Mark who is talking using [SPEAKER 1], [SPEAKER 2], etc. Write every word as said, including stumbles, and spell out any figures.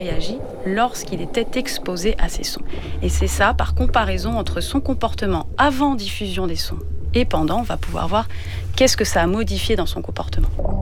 [SPEAKER 1] réagi lorsqu'il était exposé à ces sons. Et c'est ça, par comparaison entre son comportement avant diffusion des sons et pendant, on va pouvoir voir qu'est-ce que ça a modifié dans son comportement.